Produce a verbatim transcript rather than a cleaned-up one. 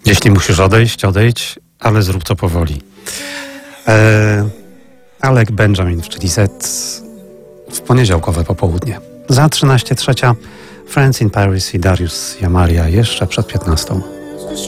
Jeśli musisz odejść, odejdź, ale zrób to powoli. Eee, Alec Benjamin w Chili Z w poniedziałkowe popołudnie. Za trzynaście trzecia Friends in Paris i Darius Jamaria jeszcze przed piętnastą.